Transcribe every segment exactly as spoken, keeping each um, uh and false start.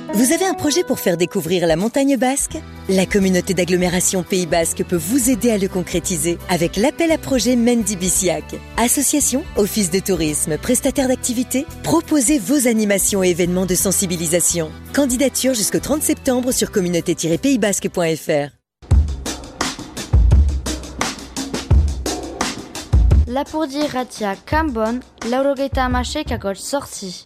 Vous avez un projet pour faire découvrir la montagne basque? La communauté d'agglomération Pays Basque peut vous aider à le concrétiser avec l'appel à projet Mendy Biciac. Association, office de tourisme, prestataire d'activités, proposez vos animations et événements de sensibilisation. Candidature jusqu'au trente septembre sur communauté tiret pays basque point f r. Lapurdi irratia kanbon, laurogeita hamaseiak sortzi.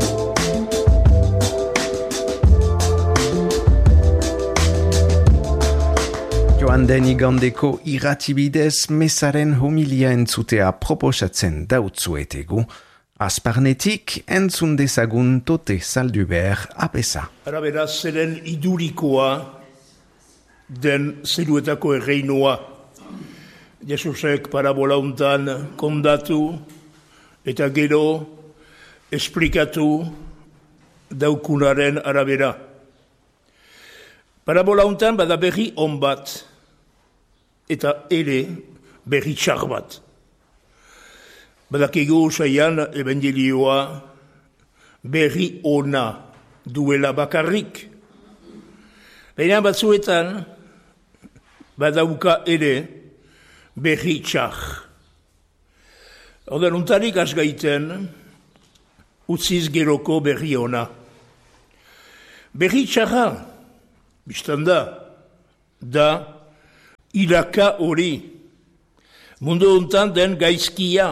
Joan den igandeko irratibidez mesaren homilia entzutea proposatzen dautzuetegu. Azparnetik entzun dezagun Tote Salduber apesa. Ara beraz, zeren idurikoa den zeruetako erreinua. Jesusek parabola untan kondatu eta gero esplikatu daukunaren arabera. Parabola untan bada berri on bat eta ere berri txar bat. Badakigu saian evangelioa berri ona duela bakarrik. Baina batzuetan badauka ere berri txar. Ordan untarik asgaiten utziz geroko berri ona. Berri txarra, biztanda, da iraka hori, mundu untan den gaizkia.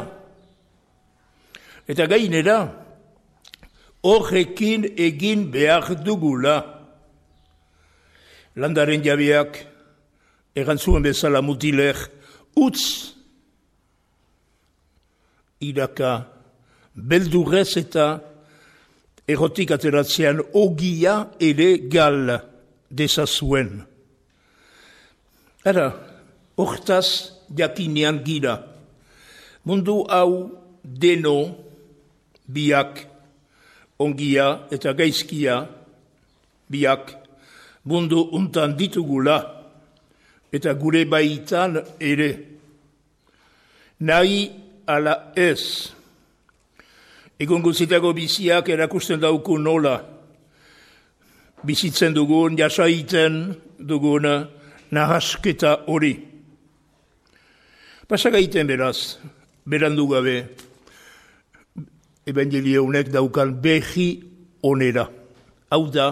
Eta gainera, horrekin egin behar dugula. Landaren jabeak, erantzuen bezala mutiler, utz iraka, beldurrez eta erotik ateratzean ogia ere gal dezazuen. Ara, hortaz jakinean gira. Mundu hau deno, biak, ongia eta gaizkia, biak, mundu untan ditugula, eta gure baitan ere. Nahi ala ez. Egon guzitako biziak erakusten dauku nola. Bizitzen dugun, jasaiten dugun nahasketa hori. Pasagaiten beraz, berandu gabe, evangelio honek daukan berri onera. Hau da,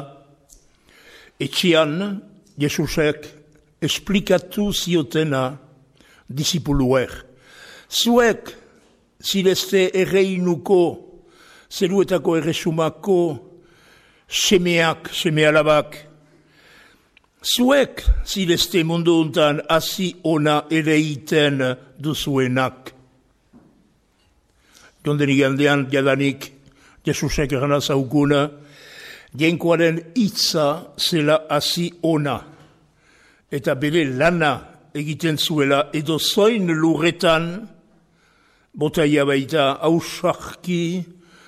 etxean Jesusek esplikatu ziotena disipuluer. Zuek, zilezte erreinuko, zeruetako erresumako, semeak, semealabak, zuek zilezte mundu untan hasi ona ereiten duzuenak. Jonden igandean jadanik Jesusek erana zaukuna, jenkoaren hitza zela hasi ona, eta bere lana egiten zuela edo zoin lurretan, botaia baita ausarki,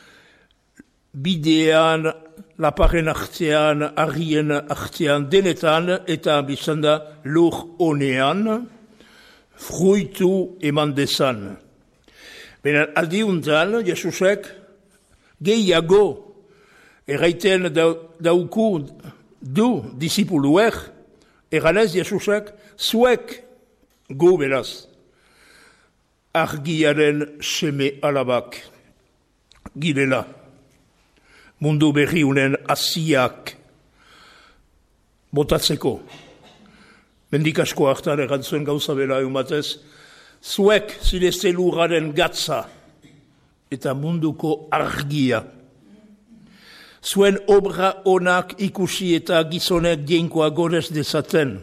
bidean, laparen artean, argien artean, denetan, eta bizanda lur honean, fruitu eman dezan. Benen aldiuntan, Jesusek gehiago erraiten dauku du disipuluek, erranez Jesusek zuek gu beraz, argiaren seme alabak girela. Mundu berriunen asiak botatzeko. Mendikasko hartan erantzuen gauza bera eumatez, zuek zilezte lurraren gatza eta munduko argia. Zuen obra onak ikusi eta gizonek dienkoa gorez dezaten.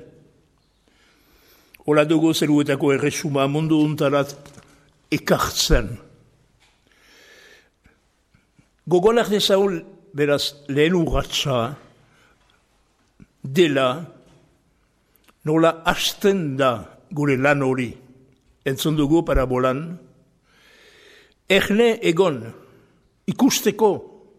Ola dugu zeruetako erresuma mundu untarat ekartzen. Gogonak dezaul, beraz, lehen urratxa dela nola hasten da gure lan hori. Entzun dugu parabolan, erne egon, ikusteko,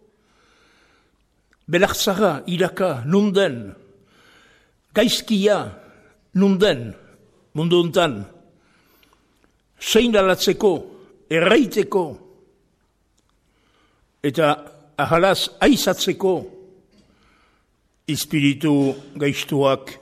belartzara, iraka, nunden, gaizkia, nunden, mundu untan, zein alatzeko, erraiteko, eta ahalaz aizatzeko espiritu gaiztuak.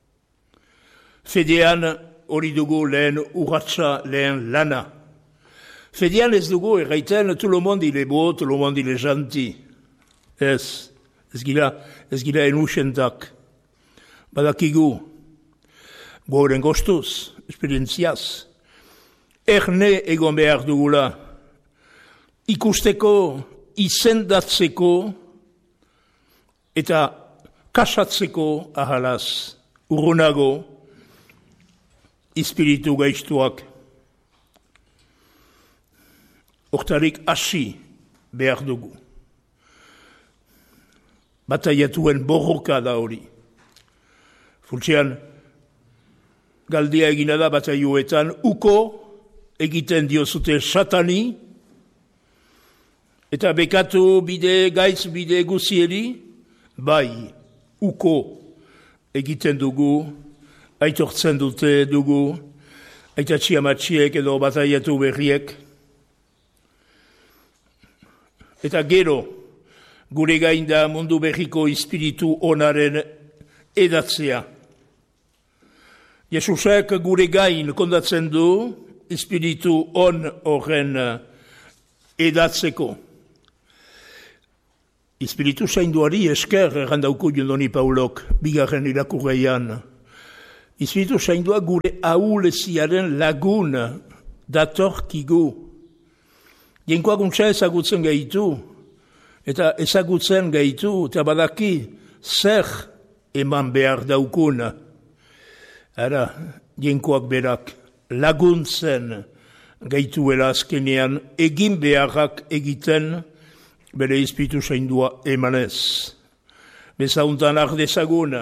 Fedean hori dugu lehen urratsa, lehen lana. Fedean ez dugu erraiten, tout le monde il est beau, tout le monde il est gentil. Ez, ez gira, ez gira enusentak. Badakigu, goren gostuz, esperientziaz, erne egon behar dugula, ikusteko, izendatzeko, eta kasatzeko ahalaz, urrunago, espiritu gaiztuak. Hortarik hasi behar dugu. Bataiatuen borroka da hori. Fultzean, galdia egina da bataioetan, uko egiten diozute satani, eta bekatu bide, gaitz bide guzieri, bai, uko egiten dugu, aitortzen dute dugu, aitatxi amatxiek edo bataiatu berriek, eta gero, gure gain da mundu berriko espiritu onaren edatzea. Jesusek gure gain kondatzen du espiritu on horren edatzeko. Espiritu zainduari esker errandauko jondoni Paulok, bigarren irakurreian. Espiritu zaindua gure ahuleziaren lagun datorkigu. Jenkoak untsa ezagutzen gaitu, eta ezagutzen gaitu, eta badaki zer eman behar daukun. Ara, jenkoak berak laguntzen gaituela azkenean egin beharrak egiten bere espiritu zaindua emanez. Bezauntan ardezagun,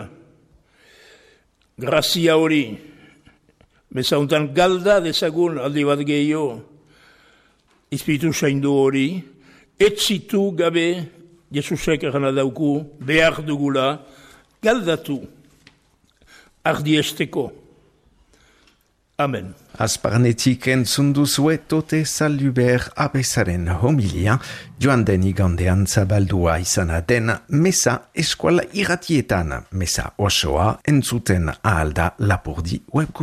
grazia hori, bezauntan galda dezagun aldi bat gehiago, espiritu zaindu hori, etzitu gabe, Jesusek erana dauku, behar dugula, galdatu, ardiesteko. Amen. Azparnetik entzun duzue Tote Saluber abezaren homilia, joan den igandean zabaldua izana den mesa eskuala irratietan, mesa osoa entzuten ahalda Lapurdi webgu.